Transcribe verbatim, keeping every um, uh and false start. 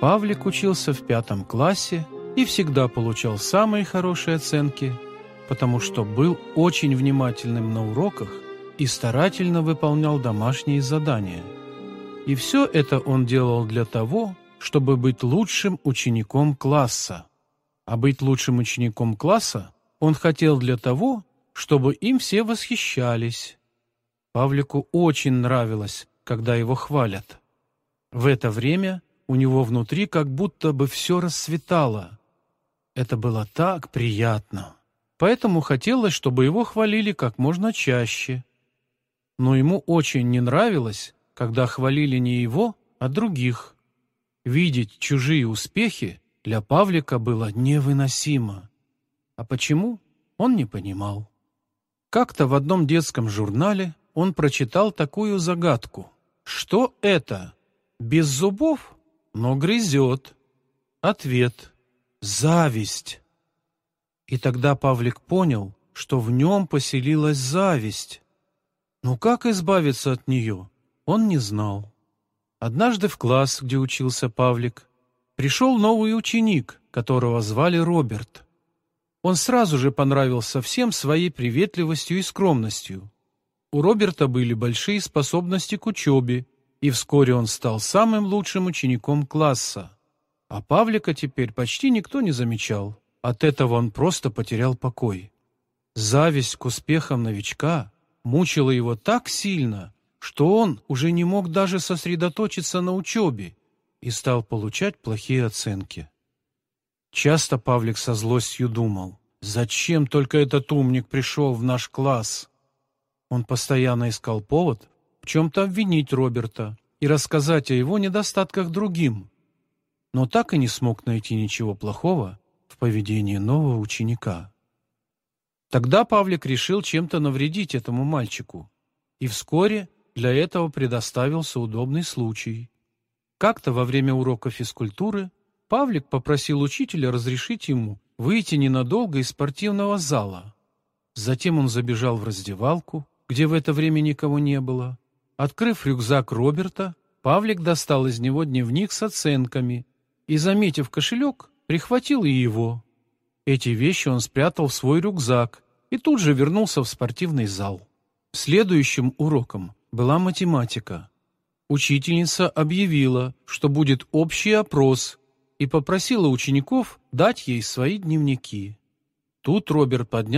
Павлик учился в пятом классе и всегда получал самые хорошие оценки, потому что был очень внимательным на уроках и старательно выполнял домашние задания. И все это он делал для того, чтобы быть лучшим учеником класса. А быть лучшим учеником класса он хотел для того, чтобы им все восхищались. Павлику очень нравилось, когда его хвалят. В это время у него внутри как будто бы все расцветало. Это было так приятно. Поэтому хотелось, чтобы его хвалили как можно чаще. Но ему очень не нравилось, когда хвалили не его, а других. Видеть чужие успехи для Павлика было невыносимо. А почему, он не понимал. Как-то в одном детском журнале он прочитал такую загадку. Что это? Без зубов, но грызет. Ответ – зависть. И тогда Павлик понял, что в нем поселилась зависть. Но как избавиться от нее, он не знал. Однажды в класс, где учился Павлик, пришел новый ученик, которого звали Роберт. Он сразу же понравился всем своей приветливостью и скромностью. У Роберта были большие способности к учебе, и вскоре он стал самым лучшим учеником класса. А Павлика теперь почти никто не замечал. От этого он просто потерял покой. Зависть к успехам новичка мучила его так сильно, что он уже не мог даже сосредоточиться на учебе и стал получать плохие оценки. Часто Павлик со злостью думал, зачем только этот умник пришел в наш класс? Он постоянно искал повод в чем-то обвинить Роберта и рассказать о его недостатках другим, но так и не смог найти ничего плохого в поведении нового ученика. Тогда Павлик решил чем-то навредить этому мальчику, и вскоре для этого предоставился удобный случай. Как-то во время урока физкультуры Павлик попросил учителя разрешить ему выйти ненадолго из спортивного зала. Затем он забежал в раздевалку, где в это время никого не было. Открыв рюкзак Роберта, Павлик достал из него дневник с оценками и, заметив кошелек, прихватил и его. Эти вещи он спрятал в свой рюкзак и тут же вернулся в спортивный зал. Следующим уроком была математика. Учительница объявила, что будет общий опрос, и попросила учеников дать ей свои дневники. Тут Роберт поднял